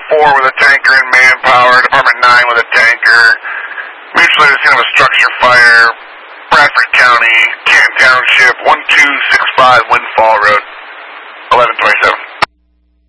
4 with a tanker and manpower, Department 9 with a tanker. Mutually at the scene of a structure fire, Bradford County, Canton Township, 1265 Windfall Road.